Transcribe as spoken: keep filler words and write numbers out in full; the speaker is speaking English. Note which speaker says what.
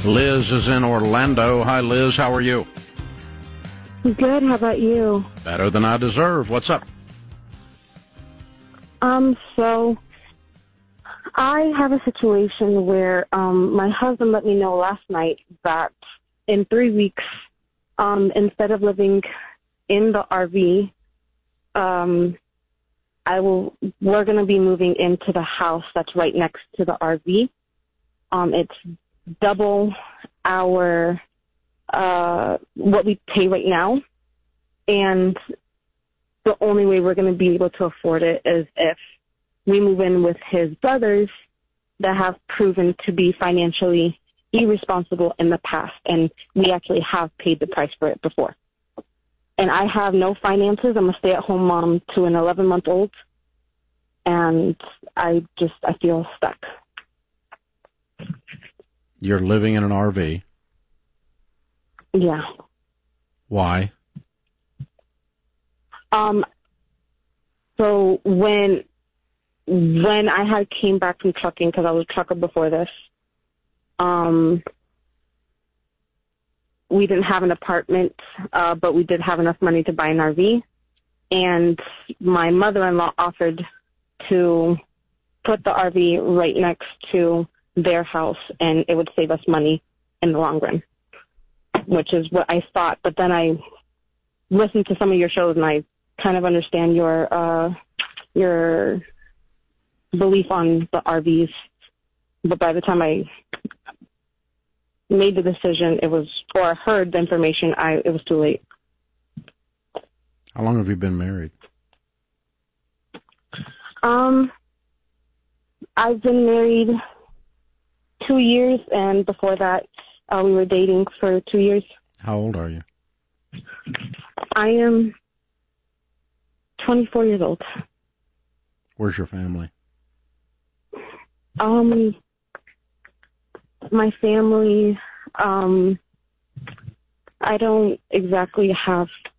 Speaker 1: Liz is in Orlando. Hi, Liz. How are you?
Speaker 2: Good. How about you?
Speaker 1: Better than I deserve. What's up?
Speaker 2: Um, so I have a situation where um, my husband let me know last night that in three weeks, um, instead of living in the R V, um, I will. We're going to be moving into the house that's right next to the R V. Um, it's double our uh, what we pay right now, and the only way we're going to be able to afford it is if we move in with his brothers that have proven to be financially irresponsible in the past, and we actually have paid the price for it before. And I have no finances. I'm a stay-at-home mom to an eleven-month-old, and I just, I feel stuck.
Speaker 1: You're living in an R V.
Speaker 2: Yeah.
Speaker 1: Why?
Speaker 2: Um, so when, when I had came back from trucking, because I was a trucker before this, um, we didn't have an apartment, uh, but we did have enough money to buy an R V. And my mother-in-law offered to put the R V right next to their house, and it would save us money in the long run, which is what I thought. But then I listened to some of your shows, and I kind of understand your uh, your belief on the R Vs. But by the time I made the decision, it was, or heard the information, I it was too late.
Speaker 1: How long have you been married?
Speaker 2: Um, I've been married two years, and before that, uh, we were dating for two years.
Speaker 1: How old are you?
Speaker 2: I am twenty-four years old.
Speaker 1: Where's your family?
Speaker 2: Um, my family, um, I don't exactly have